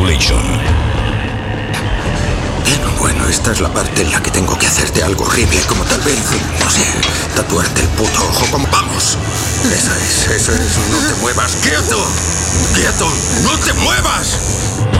Simulation. Bueno, esta es la parte en la que tengo que hacerte algo horrible, como tal vez, no sé, tatuarte el puto ojo. Como ¡vamos! Eso es, no te muevas. ¡Quieto! ¡Quieto! ¡No te muevas!